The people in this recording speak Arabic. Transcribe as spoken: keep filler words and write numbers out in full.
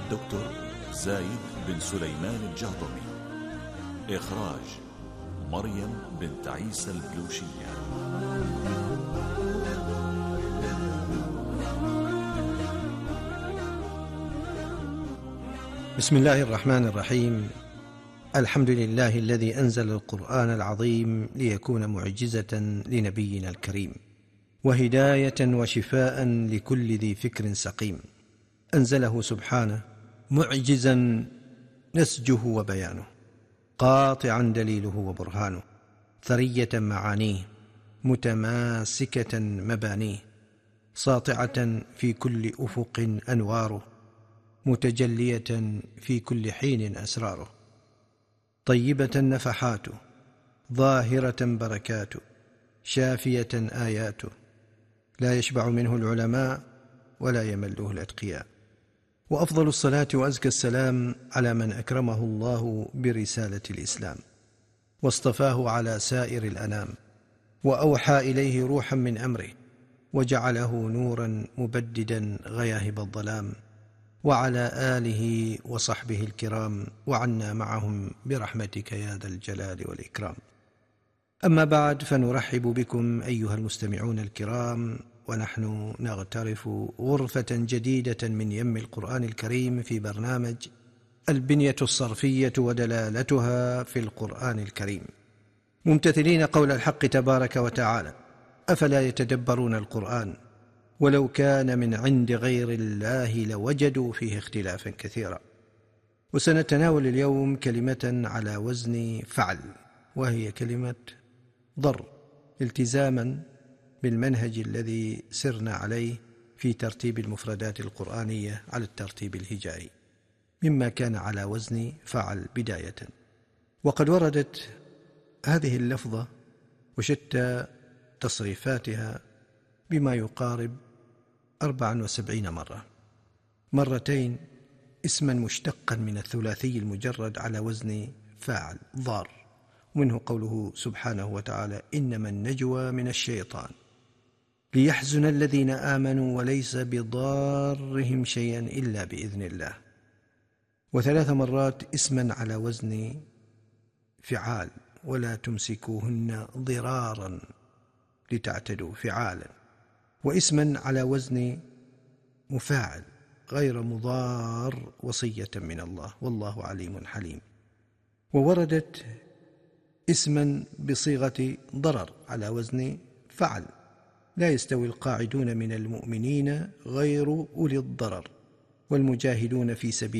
الدكتور زايد بن سليمان الجهضمي. إخراج مريم بنت عيسى البلوشية. بسم الله الرحمن الرحيم. الحمد لله الذي أنزل القرآن العظيم ليكون معجزة لنبينا الكريم، وهداية وشفاء لكل ذي فكر سقيم. أنزله سبحانه معجزا نسجه وبيانه، قاطعا دليله وبرهانه، ثرية معانيه، متماسكة مبانيه، ساطعة في كل أفق أنواره، متجلية في كل حين أسراره، طيبة نفحاته، ظاهرة بركاته، شافية آياته، لا يشبع منه العلماء ولا يمله الأتقياء. وأفضل الصلاة وأزكى السلام على من أكرمه الله برسالة الإسلام، واصطفاه على سائر الأنام، وأوحى إليه روحا من أمره، وجعله نورا مبددا غياهب الظلام، وعلى آله وصحبه الكرام، وعنا معهم برحمتك يا ذا الجلال والإكرام. أما بعد، فنرحب بكم أيها المستمعون الكرام، ونحن نغترف غرفة جديدة من يم القرآن الكريم في برنامج البنية الصرفية ودلالتها في القرآن الكريم، ممتثلين قول الحق تبارك وتعالى: أفلا يتدبرون القرآن ولو كان من عند غير الله لوجدوا فيه اختلافا كثيرا. وسنتناول اليوم كلمة على وزن فعل، وهي كلمة ضر، التزاما بالمنهج الذي سرنا عليه في ترتيب المفردات القرآنية على الترتيب الهجائي، مما كان على وزن فعل بداية. وقد وردت هذه اللفظة وشتى تصريفاتها بما يقارب أربعا وسبعين مرة، مرتين اسما مشتقا من الثلاثي المجرد على وزن فاعل ضار، ومنه قوله سبحانه وتعالى: إنما النجوى من الشيطان ليحزن الذين آمنوا وليس بضارهم شيئا إلا بإذن الله. وثلاث مرات اسما على وزن فعال: ولا تمسكوهن ضرارا لتعتدوا فعالا. واسما على وزن مفاعل: غير مضار وصية من الله والله عليم حليم. ووردت اسما بصيغة ضرر على وزن فعل: لا يستوي القاعدون من المؤمنين غير أولي الضرر والمجاهدون في سبيل